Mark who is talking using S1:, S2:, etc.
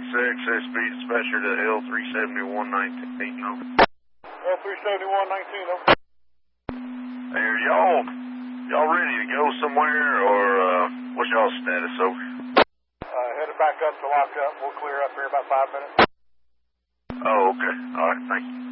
S1: SB dispatcher to L37119, over.
S2: L37119, over.
S1: Hey, are y'all ready to go somewhere, or what's y'all's status, over?
S2: Headed back up to lock up. We'll clear up here in about 5 minutes.
S1: Oh, okay. All right, thank you.